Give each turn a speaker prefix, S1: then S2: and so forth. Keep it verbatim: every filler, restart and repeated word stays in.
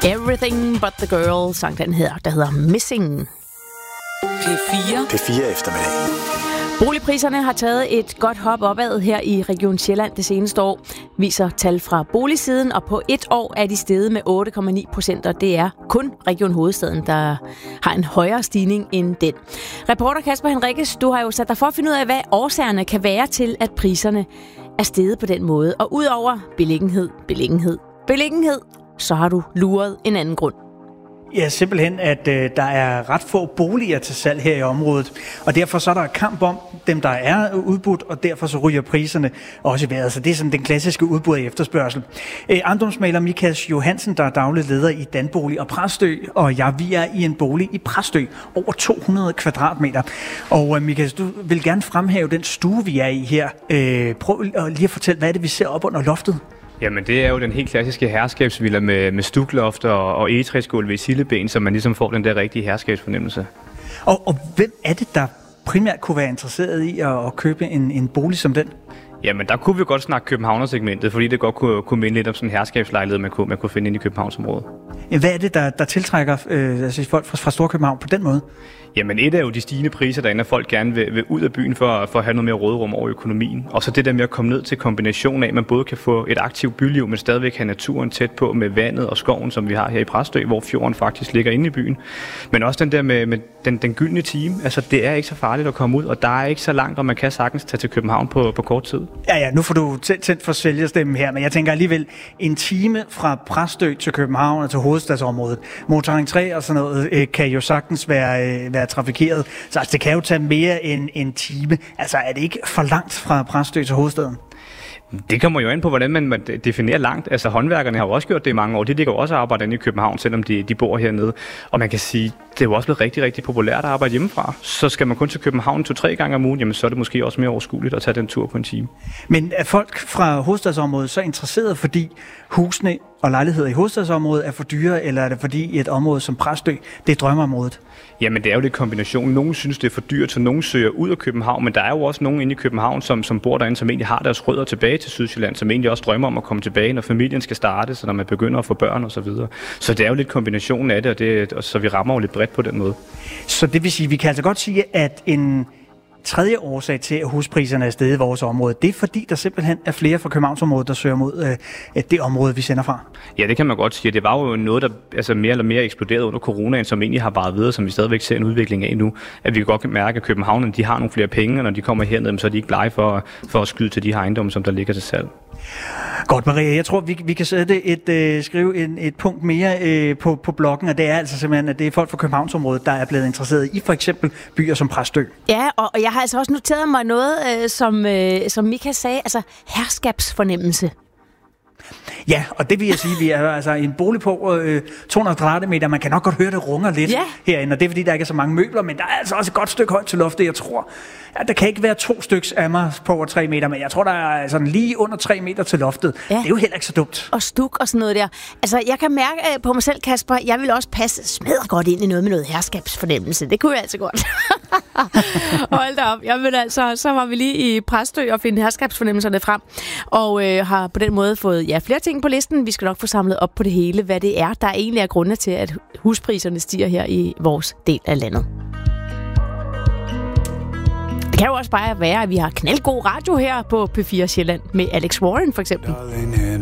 S1: Everything But The Girl, sang den her, der hedder Missing.
S2: P fire.
S3: P fire eftermiddag.
S1: Boligpriserne har taget et godt hop opad her i Region Sjælland det seneste år, viser tal fra boligsiden, og på et år er de steget med otte komma ni procent, og det er kun Region Hovedstaden, der har en højere stigning end den. Reporter Kasper Henriques, du har jo sat dig for at finde ud af, hvad årsagerne kan være til, at priserne er steget på den måde. Og udover beliggenhed, beliggenhed, beliggenhed, så har du luret en anden grund.
S4: Ja, simpelthen, at øh, der er ret få boliger til salg her i området, og derfor så er der kamp om dem, der er udbudt, og derfor så ryger priserne også i vejret. Så det er sådan den klassiske udbud af efterspørgsel. Øh, ejendomsmægler Mikas Johansen, der er daglig leder i Danbolig og Præstø, og jeg, vi er i en bolig i Præstø, over to hundrede kvadratmeter. Og øh, Mikas, du vil gerne fremhæve den stue, vi er i her. Øh, prøv lige at fortælle, hvad er det, vi ser op under loftet?
S5: Jamen, det er jo den helt klassiske herskabsvilla med, med stukloft og, og egetræsgulv ved sildeben, så man ligesom får den der rigtige herskabsfornemmelse.
S4: Og, og hvem er det, der primært kunne være interesseret i at, at købe en, en bolig som den?
S5: Jamen, der kunne vi godt snakke Københavnersegmentet, fordi det godt kunne, kunne minde lidt om sådan en herskabslejlighed, man kunne, man kunne finde ind i Københavnsområdet.
S4: Hvad er det, der, der tiltrækker øh, altså folk fra, fra Storkøbenhavn på den måde?
S5: Jamen, et er jo de stigende priser derinde, at folk gerne vil, vil ud af byen for, for at have noget mere råderum over økonomien. Og så det der med at komme ned til kombination af, at man både kan få et aktivt byliv, men stadigvæk have naturen tæt på med vandet og skoven, som vi har her i Præstø, hvor fjorden faktisk ligger inde i byen. Men også den der med, med den, den gyldne time. Altså, det er ikke så farligt at komme ud, og der er ikke så langt, og man kan sagtens tage til København på, på kort tid.
S4: Ja, ja, nu får du tændt for sælgerstemmen her, men jeg tænker alligevel, en time fra Præstø til København og til hovedstadsområdet. Motorring tre og sådan noget øh, kan jo sagtens være, øh, være trafikeret. Så altså, det kan jo tage mere end en time. Altså, er det ikke for langt fra Præstø til hovedstaden?
S5: Det kommer jo an på, hvordan man, man definerer langt. Altså håndværkerne har jo også gjort det i mange år. De ligger jo også og arbejder inde i København, selvom de, de bor hernede. Og man kan sige, det er jo også blevet rigtig, rigtig populært at arbejde hjemmefra. Så skal man kun til København to-tre gange om ugen, jamen så er det måske også mere overskueligt at tage den tur på en time.
S4: Men er folk fra hovedstadsområdet så interesserede, fordi husene og lejligheder i hovedstadsområdet er for dyre, eller er det fordi et område som Præstø, det er drømmeområdet? Jamen, det er jo lidt kombination. Nogle synes, det er for dyrt, så nogle søger ud af København, men der er jo også nogen inde i København, som, som bor derinde, som egentlig har deres rødder tilbage til Sydsjælland, som egentlig også drømmer om at komme tilbage, når familien skal starte, så når man begynder at få børn og så videre. Så det er jo lidt kombinationen af det, og, det, og så vi rammer jo lidt bredt på den måde. Så det vil sige, vi kan altså godt sige, at en tredje årsag til, at huspriserne er steget i vores område, det er fordi, der simpelthen er flere fra Københavnsområdet, der søger mod øh, det område, vi sender fra. Ja, det kan man godt sige. Det var jo noget, der altså mere eller mere eksploderede under coronaen, som egentlig har varet videre, som vi stadigvæk ser en udvikling af nu. At vi kan godt mærke, at københavnerne de har nogle flere penge, og når de kommer herned, så er de ikke blege for, for at skyde til de her ejendomme, som der ligger til salg. Godt, Maria. Jeg tror, vi, vi kan sætte et, øh, skrive en, et punkt mere øh, på, på bloggen, og det er altså simpelthen, at det er folk fra Københavnsområdet, der er blevet interesseret i for eksempel byer som Præstø.
S1: Ja, og, og jeg har altså også noteret mig noget, øh, som, øh, som Mika sagde, altså herskabsfornemmelse.
S4: Ja, og det vil jeg sige, vi er altså en bolig på øh, to hundrede kvadratmeter. Man kan nok godt høre, det runger lidt yeah. herinde, og det er fordi, der ikke er så mange møbler, men der er altså også et godt stykke højt til loftet. Jeg tror, ja, der kan ikke være to styks af mig på over tre meter, men jeg tror, der er sådan lige under tre meter til loftet. Ja. Det er jo heller ikke så dumt. Og stuk og sådan noget der. Altså, jeg kan mærke på mig selv, Kasper, jeg vil også passe smadret godt ind i noget med noget herskabsfornemmelse. Det kunne jeg altså godt. Hold da op. Jeg vil altså, så var vi lige i Præstø og finde herskabsfornemmelserne frem, og øh, har på den måde fået ja, flere ting på listen. Vi skal nok få samlet op på det hele, hvad det er, der egentlig er grunde til, at huspriserne stiger her i vores del af landet. Det kan jo også bare være, at vi har knaldgod radio her på P fire Sjælland med Alex Warren for eksempel.